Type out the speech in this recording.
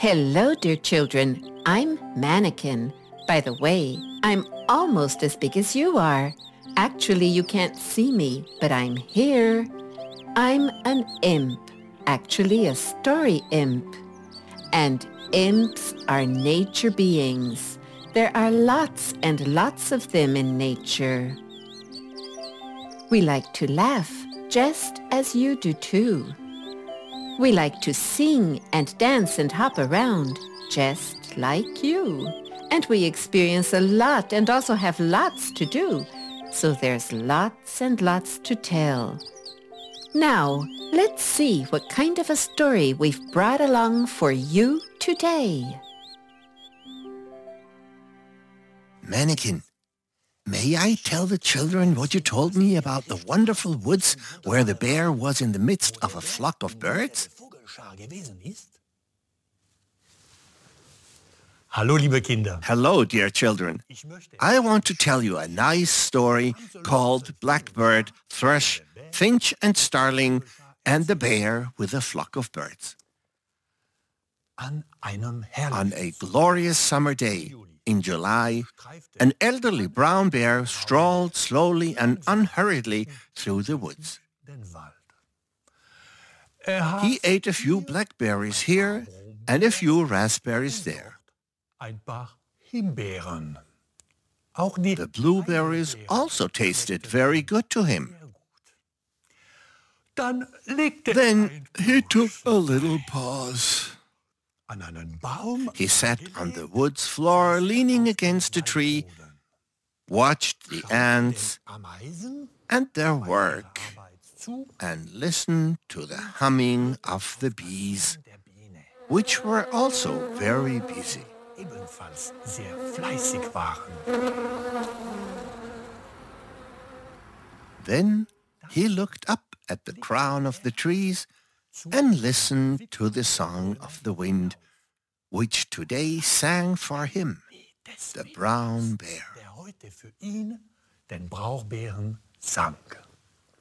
Hello, dear children. I'm Mannequin. By the way, I'm almost as big as you are. Actually, you can't see me, but I'm here. I'm an imp, actually a story imp. And imps are nature beings. There are lots and lots of them in nature. We like to laugh, just as you do too. We like to sing and dance and hop around, just like you. And we experience a lot and also have lots to do. So there's lots and lots to tell. Now, let's see what kind of a story we've brought along for you today. Mannequin, may I tell the children what you told me about the wonderful woods where the bear was in the midst of a flock of birds? Hallo, liebe Kinder. Hello, dear children. I want to tell you a nice story called Blackbird, Thrush, Finch and Starling, and the Bear with a Flock of Birds. On a glorious summer day in July, an elderly brown bear strolled slowly and unhurriedly through the woods. He ate a few blackberries here and a few raspberries there. The blueberries also tasted very good to him. Then he took a little pause. He sat on the woods floor, leaning against a tree, watched the ants and their work, and listened to the humming of the bees, which were also very busy. Then he looked up at the crown of the trees and listened to the song of the wind, which today sang for him, the brown bear.